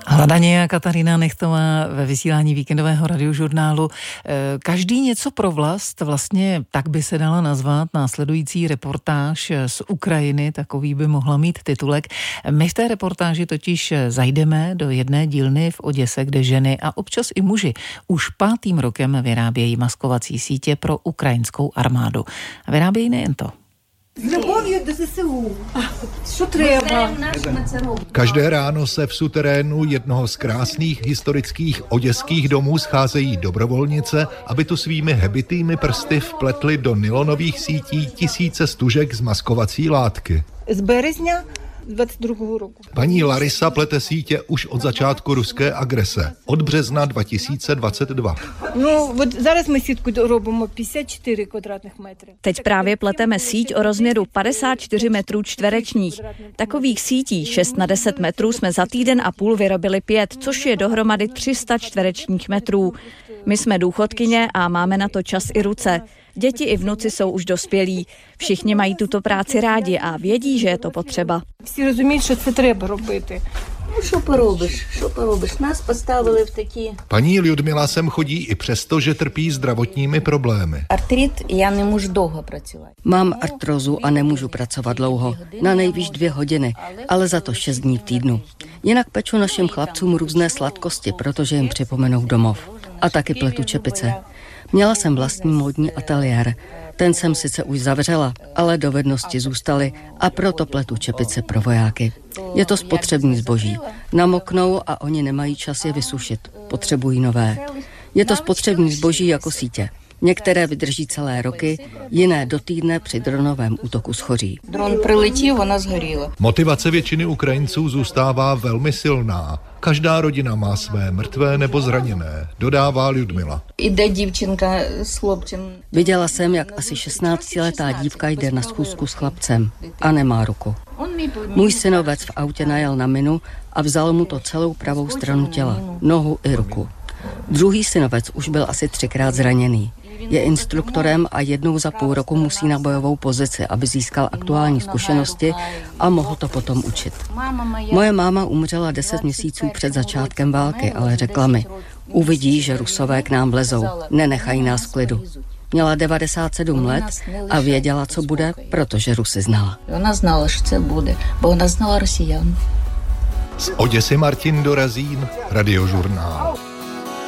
Hladaně a Katarína Nechtová ve vysílání víkendového radiožurnálu. Každý něco pro vlast, vlastně tak by se dala nazvat následující reportáž z Ukrajiny, takový by mohla mít titulek. My v té reportáži totiž zajdeme do jedné dílny v Oděse, kde ženy a občas i muži už 5. rokem vyrábějí maskovací sítě pro ukrajinskou armádu. A vyrábějí nejen to. S любов'ю до ЗСУ. Що треба? Každé ráno se v suterénu jednoho z krásných historických oděských domů scházejí dobrovolnice, aby tu svými hebitými prsty vpletli do nylonových sítí tisíce stužek z maskovací látky. З березня 22-го roku. Paní Larisa plete sítě už od začátku ruské agrese, od března 2022. Ну, от зараз ми сітку робимо 54 квадратних метри. Teď právě pleteme síť o rozměru 54 metrů čtverečních. Takových sítí 6 na 10 metrů jsme za týden a půl vyrobili 5, což je dohromady 300 čtverečních metrů. My jsme důchodkyně a máme na to čas i ruce. Děti i vnuci jsou už dospělí. Všichni mají tuto práci rádi a vědí, že je to potřeba. Всі розуміють, що це треба робити. Що поробиш? Нас поставили в такі... Paní Ljudmila sem chodí i přesto, že trpí zdravotními problémy. Artrit, já nemůžu dlouho pracovat. Mám artrózu a nemůžu pracovat dlouho, na nejvýš 2 hodiny, ale za to 6 dní v týdnu. Jinak peču našim chlapcům různé sladkosti, protože jim připomenou domov. A taky pletu čepice. Měla jsem vlastní módní ateliér. Ten jsem sice už zavřela, ale dovednosti zůstaly a proto pletu čepice pro vojáky. Je to spotřební zboží. Namoknou a oni nemají čas je vysušit. Potřebují nové. Je to spotřební zboží jako sítě. Některé vydrží celé roky, jiné do týdne při dronovém útoku schoří. Dron přiletěl, ona zhorila. Motivace většiny Ukrajinců zůstává velmi silná. Každá rodina má své mrtvé nebo zraněné, dodává Ljudmila. Jde dívčinka s chlapcem. Viděla jsem, jak asi 16letá dívka jde na schůzku s chlapcem a nemá ruku. Můj synovec v autě najel na minu a vzal mu to celou pravou stranu těla, nohu i ruku. Druhý synovec už byl asi 3krát zraněný. Je instruktorem a jednou za půl roku musí na bojovou pozici, aby získal aktuální zkušenosti a mohl to potom učit. Moje máma umřela 10 měsíců před začátkem války, ale řekla mi, uvidí, že Rusové k nám vlezou, nenechají nás v klidu. Měla 97 let a věděla, co bude, protože Rusy znala. Ona znala, že co bude, bo ona znala Rosíjan. Z Oděsy Martin Dorazín, Radiožurnál.